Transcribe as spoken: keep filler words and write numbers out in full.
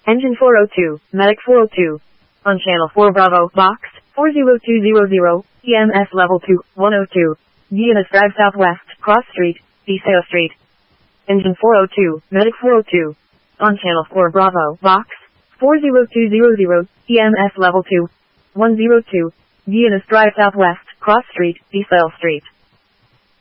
Engine four oh two, Medic four oh two. On channel four Bravo, box, four zero two zero zero, E M S level two, one oh two. Guinness Drive Southwest, Cross Street, Deseo Street. Engine four oh two, Medic four oh two. On channel four Bravo, box, four zero two zero zero, E M S level two, one oh two. Guinness Drive Southwest, Cross Street, Deseo Street.